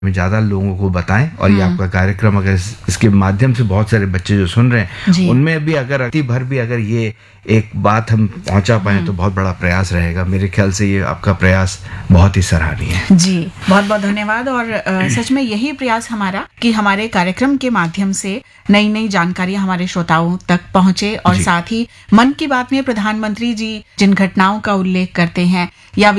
में ज़्यादा लोगों को बताएं। और ये आपका कार्यक्रम अगर इसके माध्यम से बहुत सारे बच्चे जो सुन रहे हैं उनमें भी अगर अति भर भी अगर ये एक बात हम पहुंचा पाए तो बहुत बड़ा प्रयास रहेगा। मेरे ख्याल से ये आपका प्रयास बहुत ही सराहनीय है। जी, बहुत बहुत धन्यवाद। और सच में यही प्रयास हमारा कि हमारे कार्यक्रम के माध्यम से नई नई जानकारियां हमारे श्रोताओं तक पहुंचे और साथ ही मन की बात में प्रधानमंत्री जी जिन घटनाओं का उल्लेख करते हैं या